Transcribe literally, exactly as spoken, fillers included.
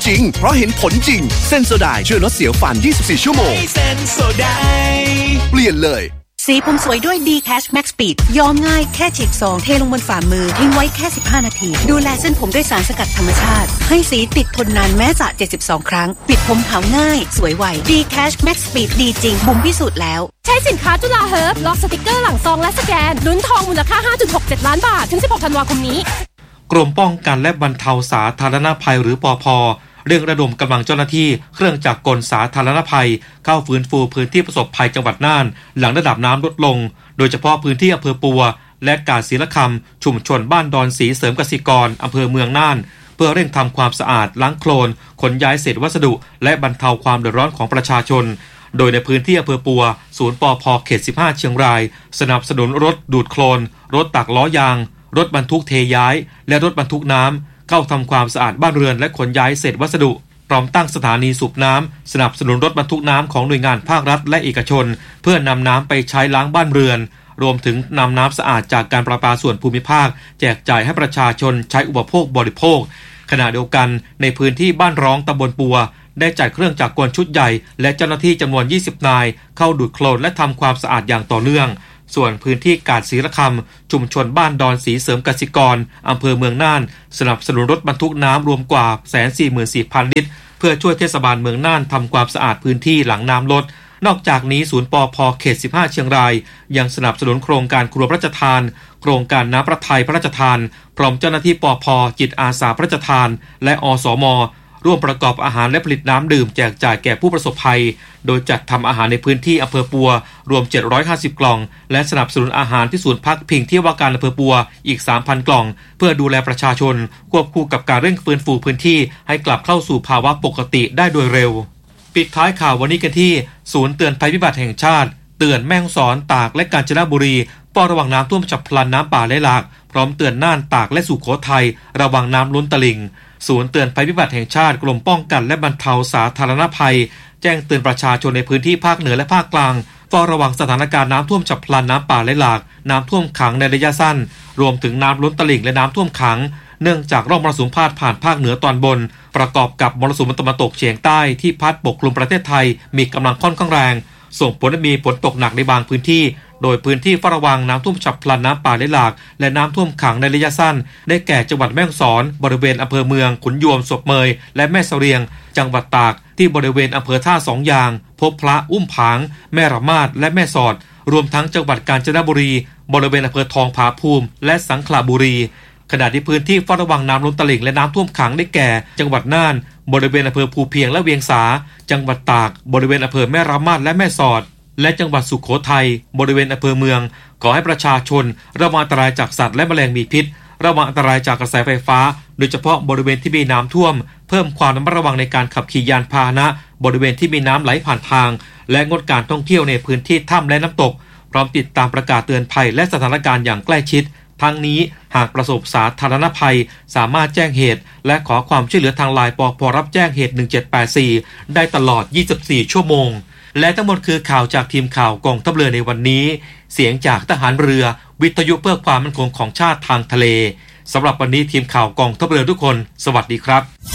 จริงเพราะเห็นผลจริงเซนโซไดช่วยลดเสียวฟันยี่สิบสี่ชั่วโมงเซนโซไดเปลี่ยนเลยสีผมสวยด้วย D-Cash Max Speed ย้อมง่ายแค่ฉีกซองเทลงบนฝ่ามือทิ้งไว้แค่สิบห้านาทีดูแลเส้นผมด้วยสารสกัดธรรมชาติให้สีติดทนนานแม้จะเจ็ดสิบสองครั้งปิดผมขาวง่ายสวยไว D-Cash Max Speed ดีจริงบุ๋มพิสูจน์แล้วใช้สินค้าจุฬาเฮิร์บล็อกสติกเกอร์หลังซองและสแกนลุ้นทองมูลค่า ห้าจุดหกเจ็ด ล้านบาทถึงสิบหกธันวาคมนี้กรมป้องกันและบรรเทาสาธารณภัยหรือปภ.เร่งระดมกำลังเจ้าหน้าที่เครื่องจักรกลสาธารณภัยเข้าฟื้นฟูพื้นที่ประสบภัยจังหวัดน่านหลังระดับน้ำลดลงโดยเฉพาะพื้นที่อำเภอปัวและกาฬศิลคำชุมชนบ้านดอนสีเสริมกสิกรอำเภอเมืองน่านเพื่อเร่งทำความสะอาดล้างโคลนขนย้ายเศษวัสดุและบรรเทาความเดือดร้อนของประชาชนโดยในพื้นที่อำเภอปัวศูนย์ปภ.เขตสิบห้าเชียงรายสนับสนุนรถดูดโคลนรถตักล้อยางรถบรรทุกเทย้ายและรถบรรทุกน้ำเข้าทำความสะอาดบ้านเรือนและขนย้ายเศษวัสดุพร้อมตั้งสถานีสูบน้ำสนับสนุนรถบรรทุกน้ำของหน่วยงานภาครัฐและเอกชนเพื่อนำน้ำไปใช้ล้างบ้านเรือนรวมถึงนำน้ำสะอาดจากการประปาส่วนภูมิภาคแจกจ่ายให้ประชาชนใช้อุปโภคบริโภคขณะเดียวกันในพื้นที่บ้านร้องตำบลปัวได้จัดเครื่องจักรกลชุดใหญ่และเจ้าหน้าที่จำนวนยี่สิบนายเข้าดูดโคลนและทำความสะอาดอย่างต่อเนื่องส่วนพื้นที่กาฬศิลคำชุมชนบ้านดอนสีเสริมกสิกรอำเภอเมืองน่านสนับสนุนรถบรรทุกน้ำรวมกว่า หนึ่งแสนสี่หมื่นสี่พัน ลิตรเพื่อช่วยเทศบาลเมืองน่านทำความสะอาดพื้นที่หลังน้ำลดนอกจากนี้ศูนย์ปภ.เขตสิบห้าเชียงรายยังสนับสนุนโครงการครัวพระราชทานโครงการน้ำพระทัยพระราชทานพร้อมเจ้าหน้าที่ปภ.จิตอาสาพระราชทานและอสม.ร่วมประกอบอาหารและผลิตน้ำดื่มแจกจ่ายแก่ผู้ประสบภัยโดยจัดทำอาหารในพื้นที่อำเภอปัวรวมเจ็ดร้อยห้าสิบกล่องและสนับสนุนอาหารที่ศูนย์พักพิงที่ว่าการอำเภอปัวอีก สามพัน กล่องเพื่อดูแลประชาชนควบคู่กับการเร่งฟื้นฟูพื้นที่ให้กลับเข้าสู่ภาวะปกติได้โดยเร็วปิดท้ายข่าววันนี้กันที่ศูนย์เตือนภัยพิบัติแห่งชาติเตือนแม่ฮ่องสอนตากและกาญจนบุรีเฝ้าระวังน้ำท่วมฉับพลันน้ำป่าไหลหลากพร้อมเตือนน่านตากและสุโขทัยระวังน้ำล้นตลิ่งศูนย์เตือนภัยพิบัติแห่งชาติกรมป้องกันและบรรเทาสาธารณภัยแจ้งเตือนประชาชนในพื้นที่ภาคเหนือและภาคกลางเฝ้าระวังสถานการณ์น้ำท่วมฉับพลันน้ำป่าไหลหลากน้ำท่วมขังในระยะสั้นรวมถึงน้ำล้นตลิ่งและน้ำท่วมขังเนื่องจากร่องมรสุมพาดผ่านภาคเหนือตอนบนประกอบกับมรสุมตะวันตกเฉียงใต้ที่พัดปกคลุมประเทศไทยมีกำลังค่อนข้างแรงส่งผลให้มีฝนตกหนักในบางพื้นที่โดยพื้นที่เฝ้าระวังน้ำท่วมฉับพลันน้ำป่าไหลหลากและน้ำท่วมขังในระยะสั้นได้แก่จังหวัดแม่ฮ่องสอนบริเวณอำเภอเมืองขุนยวมศพเมยและแม่เสรียงจังหวัดตากที่บริเวณอำเภอท่าสองยางพบพระอุ้มผางแม่ระมาดและแม่สอดรวมทั้งจังหวัดกาญจนบุรีบริเวณอำเภอทองผาภูมิและสังขละบุรีขณะที่พื้นที่เฝ้าระวังน้ำล้นตลิ่งและน้ำท่วมขังได้แก่จังหวัดน่านบริเวณอำเภอภูเพียงและเวียงสาจังหวัดตากบริเวณอำเภอแม่ระมาดและแม่สอดและจังหวัดสุโขทัยบริเวณอำเภอเมืองขอให้ประชาชนระวังอันตรายจากสัตว์และแมลงมีพิษระวังอันตรายจากกระแสไฟฟ้าโดยเฉพาะบริเวณที่มีน้ำท่วมเพิ่มความระมัดระวังในการขับขี่ยานพาหนะบริเวณที่มีน้ำไหลผ่านทางและงดการท่องเที่ยวในพื้นที่ถ้ำและน้ำตกพร้อมติดตามประกาศเตือนภัยและสถานการณ์อย่างใกล้ชิดทั้งนี้หากประสบสาธารณภัยสามารถแจ้งเหตุและขอความช่วยเหลือทางไลน์ปภ.รับแจ้งเหตุหนึ่งเจ็ดแปดสี่ได้ตลอดยี่สิบสี่ชั่วโมงและทั้งหมดคือข่าวจากทีมข่าวกองทัพเรือในวันนี้เสียงจากทหารเรือวิทยุเพื่อความมั่นคงของชาติทางทะเลสำหรับวันนี้ทีมข่าวกองทัพเรือทุกคนสวัสดีครับ